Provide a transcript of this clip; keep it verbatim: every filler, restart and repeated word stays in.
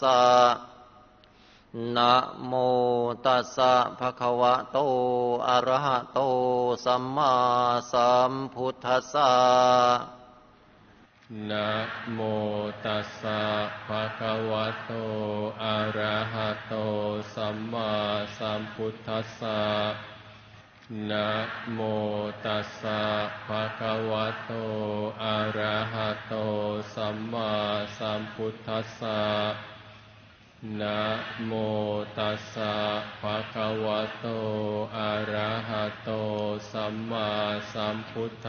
สะนะโมตัสสะภะคะวะโตอะระหะโตสัมมาสัมพุทธัสสะนะโมตัสสะภะคะวะโตอะระหะโตสัมมาสัมพุทธัสสะนะโมตัสสะภะคะวะโตอะระหะโตสัมมาสัมพุทธัสสะนะโมตัสสะภะคะวะโตอะระหะโตสัมมาสัมพุทธัสสะ